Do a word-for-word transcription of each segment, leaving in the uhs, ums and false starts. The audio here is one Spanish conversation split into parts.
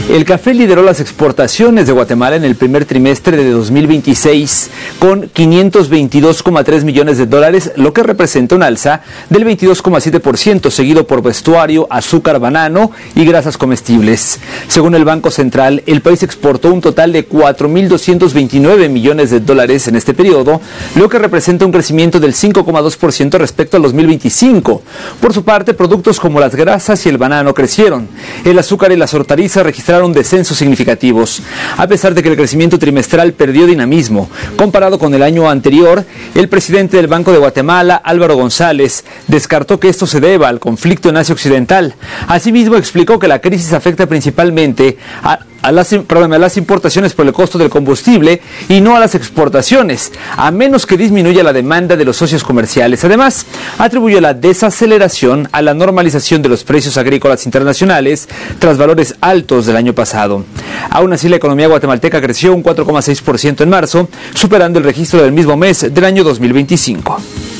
El café lideró las exportaciones de Guatemala en el primer trimestre de dos mil veintiséis con quinientos veintidós coma tres millones de dólares, lo que representa un alza del veintidós coma siete por ciento, seguido por vestuario, azúcar, banano y grasas comestibles. Según el Banco Central, el país exportó un total de cuatro mil doscientos veintinueve millones de dólares en este periodo, lo que representa un crecimiento del cinco coma dos por ciento respecto al dos mil veinticinco. Por su parte, productos como las grasas y el banano crecieron. El azúcar y las hortalizas registraron descensos significativos. A pesar de que el crecimiento trimestral perdió dinamismo comparado con el año anterior, el presidente del Banco de Guatemala, Álvaro González, descartó que esto se deba al conflicto en Asia Occidental. Asimismo, explicó que la crisis afecta principalmente a A las, perdón, a las importaciones por el costo del combustible y no a las exportaciones, a menos que disminuya la demanda de los socios comerciales. Además, atribuyó la desaceleración a la normalización de los precios agrícolas internacionales tras valores altos del año pasado. Aún así, la economía guatemalteca creció un cuatro coma seis por ciento en marzo, superando el registro del mismo mes del año dos mil veinticinco.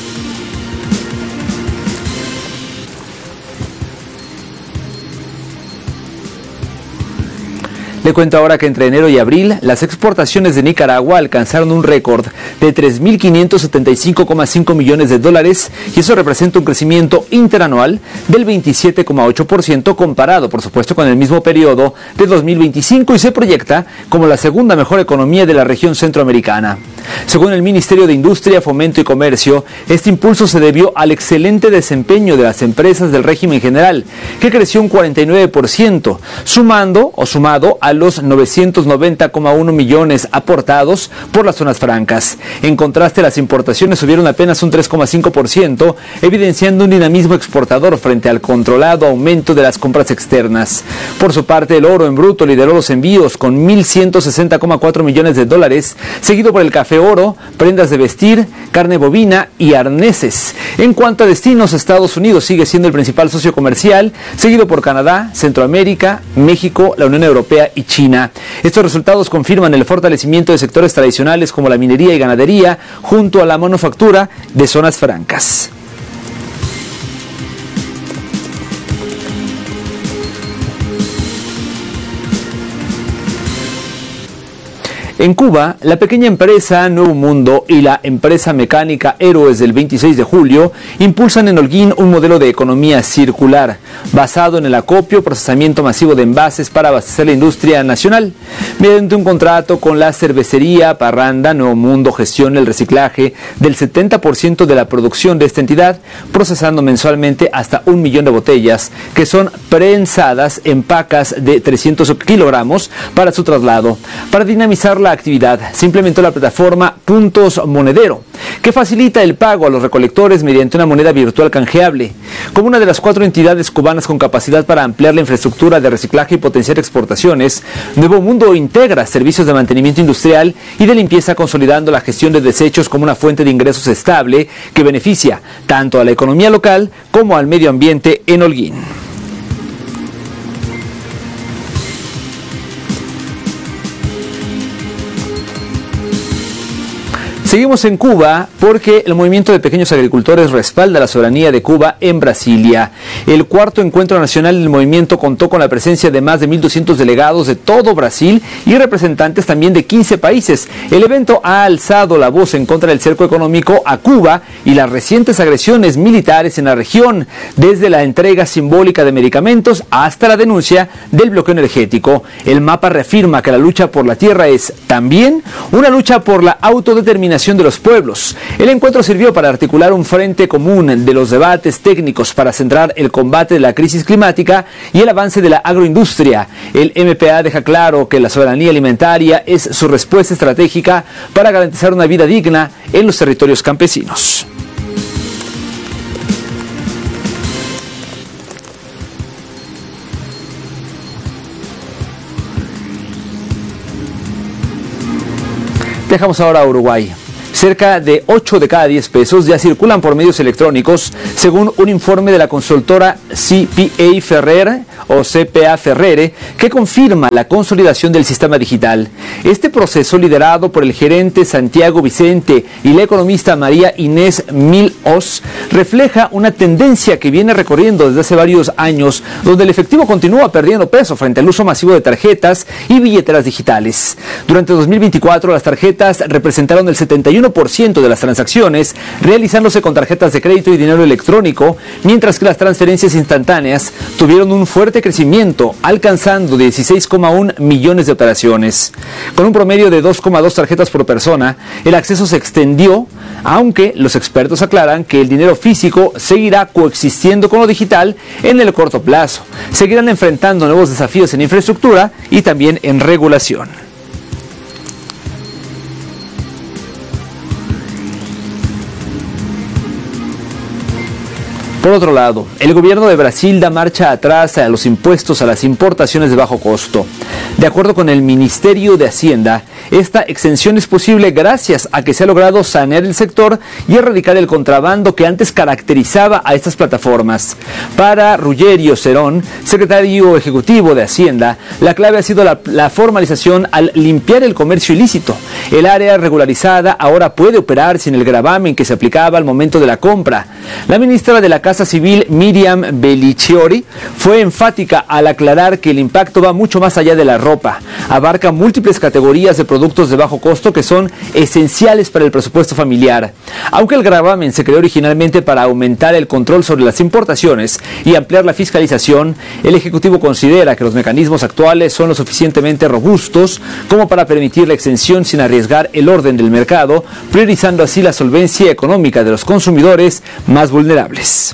Le cuento ahora que entre enero y abril, las exportaciones de Nicaragua alcanzaron un récord de tres mil quinientos setenta y cinco coma cinco millones de dólares y eso representa un crecimiento interanual del veintisiete coma ocho por ciento comparado, por supuesto, con el mismo periodo de dos mil veinticinco y se proyecta como la segunda mejor economía de la región centroamericana. Según el Ministerio de Industria, Fomento y Comercio, este impulso se debió al excelente desempeño de las empresas del régimen general, que creció un cuarenta y nueve por ciento, sumando o sumado a los novecientos noventa coma uno millones aportados por las zonas francas. En contraste, las importaciones subieron apenas un tres coma cinco por ciento, evidenciando un dinamismo exportador frente al controlado aumento de las compras externas. Por su parte, el oro en bruto lideró los envíos con mil ciento sesenta coma cuatro millones de dólares, seguido por el café oro, prendas de vestir, carne bovina y arneses. En cuanto a destinos, Estados Unidos sigue siendo el principal socio comercial, seguido por Canadá, Centroamérica, México, la Unión Europea y China. Estos resultados confirman el fortalecimiento de sectores tradicionales como la minería y ganadería junto a la manufactura de zonas francas. En Cuba, la pequeña empresa Nuevo Mundo y la empresa mecánica Héroes del veintiséis de julio impulsan en Holguín un modelo de economía circular basado en el acopio, procesamiento masivo de envases para abastecer la industria nacional. Mediante un contrato con la cervecería Parranda, Nuevo Mundo gestiona el reciclaje del setenta por ciento de la producción de esta entidad, procesando mensualmente hasta un millón de botellas que son prensadas en pacas de trescientos kilogramos para su traslado. Para dinamizar la actividad, se implementó la plataforma Puntos Monedero, que facilita el pago a los recolectores mediante una moneda virtual canjeable. Como una de las cuatro entidades cubanas con capacidad para ampliar la infraestructura de reciclaje y potenciar exportaciones, Nuevo Mundo integra servicios de mantenimiento industrial y de limpieza, consolidando la gestión de desechos como una fuente de ingresos estable que beneficia tanto a la economía local como al medio ambiente en Holguín. Seguimos en Cuba porque el movimiento de pequeños agricultores respalda la soberanía de Cuba en Brasilia. El cuarto encuentro nacional del movimiento contó con la presencia de más de mil doscientos delegados de todo Brasil y representantes también de quince países. El evento ha alzado la voz en contra del cerco económico a Cuba y las recientes agresiones militares en la región, desde la entrega simbólica de medicamentos hasta la denuncia del bloqueo energético. El mapa reafirma que la lucha por la tierra es también una lucha por la autodeterminación de los pueblos. El encuentro sirvió para articular un frente común de los debates técnicos para centrar el combate de la crisis climática y el avance de la agroindustria. El M P A deja claro que la soberanía alimentaria es su respuesta estratégica para garantizar una vida digna en los territorios campesinos. Dejamos ahora a Uruguay. Cerca de ocho de cada diez pesos ya circulan por medios electrónicos, según un informe de la consultora C P A Ferrer o C P A Ferrere, que confirma la consolidación del sistema digital. Este proceso, liderado por el gerente Santiago Vicente y la economista María Inés Milhoz, refleja una tendencia que viene recorriendo desde hace varios años, donde el efectivo continúa perdiendo peso frente al uso masivo de tarjetas y billeteras digitales. Durante dos mil veinticuatro, las tarjetas representaron el setenta y uno por ciento de las transacciones, realizándose con tarjetas de crédito y dinero electrónico, mientras que las transferencias instantáneas tuvieron un fuerte crecimiento, alcanzando dieciséis coma uno millones de operaciones. Con un promedio de dos coma dos tarjetas por persona, el acceso se extendió, aunque los expertos aclaran que el dinero físico seguirá coexistiendo con lo digital en el corto plazo. Seguirán enfrentando nuevos desafíos en infraestructura y también en regulación. Por otro lado, el gobierno de Brasil da marcha atrás a los impuestos a las importaciones de bajo costo. De acuerdo con el Ministerio de Hacienda, esta exención es posible gracias a que se ha logrado sanear el sector y erradicar el contrabando que antes caracterizaba a estas plataformas. Para Ruggerio Cerón, secretario ejecutivo de Hacienda, la clave ha sido la, la formalización al limpiar el comercio ilícito. El área regularizada ahora puede operar sin el gravamen que se aplicaba al momento de la compra. La ministra de la Casa Civil, Miriam Bellicciori, fue enfática al aclarar que el impacto va mucho más allá de la ropa. Abarca múltiples categorías de productos de bajo costo que son esenciales para el presupuesto familiar. Aunque el gravamen se creó originalmente para aumentar el control sobre las importaciones y ampliar la fiscalización, el Ejecutivo considera que los mecanismos actuales son lo suficientemente robustos como para permitir la exención sin arriesgar el orden del mercado, priorizando así la solvencia económica de los consumidores más vulnerables.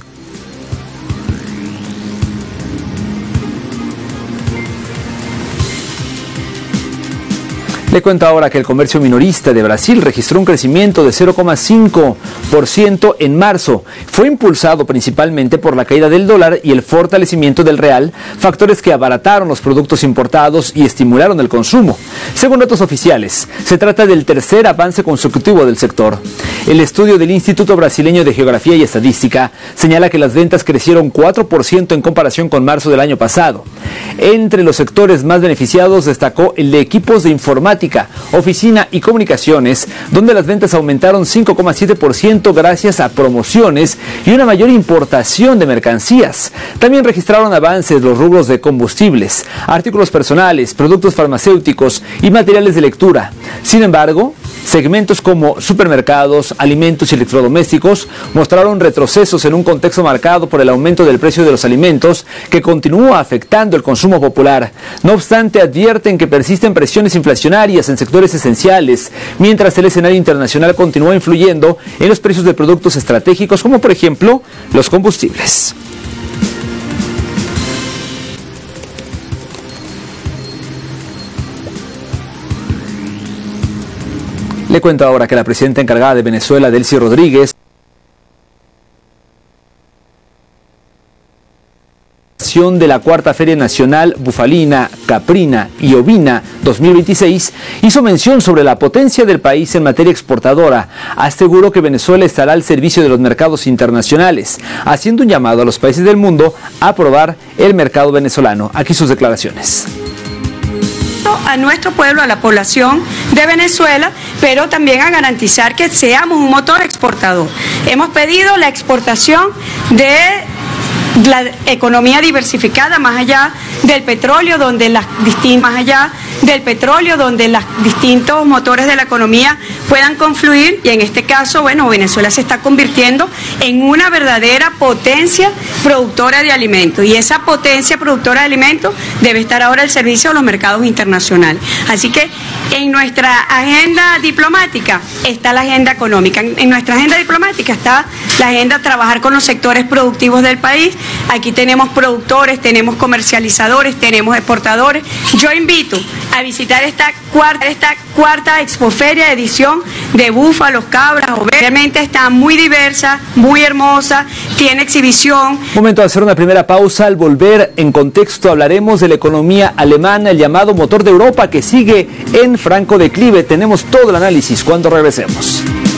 Le cuento ahora que el comercio minorista de Brasil registró un crecimiento de cero coma cinco por ciento en marzo. Fue impulsado principalmente por la caída del dólar y el fortalecimiento del real, factores que abarataron los productos importados y estimularon el consumo. Según datos oficiales, se trata del tercer avance consecutivo del sector. El estudio del Instituto Brasileño de Geografía y Estadística señala que las ventas crecieron cuatro por ciento en comparación con marzo del año pasado. Entre los sectores más beneficiados destacó el de equipos de informática, oficina y comunicaciones, donde las ventas aumentaron cinco coma siete por ciento gracias a promociones y una mayor importación de mercancías. También registraron avances los rubros de combustibles, artículos personales, productos farmacéuticos y materiales de lectura. Sin embargo, segmentos como supermercados, alimentos y electrodomésticos mostraron retrocesos en un contexto marcado por el aumento del precio de los alimentos que continúa afectando el consumo popular. No obstante, advierten que persisten presiones inflacionarias en sectores esenciales, mientras el escenario internacional continúa influyendo en los precios de productos estratégicos como por ejemplo los combustibles. Le cuento ahora que la presidenta encargada de Venezuela, Delcy Rodríguez, de la Cuarta Feria Nacional Bufalina, Caprina y Ovina dos mil veintiséis, hizo mención sobre la potencia del país en materia exportadora. Aseguró que Venezuela estará al servicio de los mercados internacionales, haciendo un llamado a los países del mundo a aprobar el mercado venezolano. Aquí sus declaraciones. A nuestro pueblo, a la población de Venezuela, pero también a garantizar que seamos un motor exportador. Hemos pedido la exportación de la economía diversificada más allá del petróleo, donde las distintas, más allá del petróleo, donde los distintos motores de la economía puedan confluir, y en este caso, bueno, Venezuela se está convirtiendo en una verdadera potencia productora de alimentos, y esa potencia productora de alimentos debe estar ahora al servicio de los mercados internacionales. Así que en nuestra agenda diplomática está la agenda económica, en nuestra agenda diplomática está la agenda trabajar con los sectores productivos del país. Aquí tenemos productores, tenemos comercializadores, tenemos exportadores. Yo invito a visitar esta cuarta, esta cuarta expoferia edición de búfalos, cabras, ovejas. Realmente está muy diversa, muy hermosa, tiene exhibición. Momento de hacer una primera pausa. Al volver, en contexto, hablaremos de la economía alemana, el llamado motor de Europa que sigue en franco declive. Tenemos todo el análisis cuando regresemos.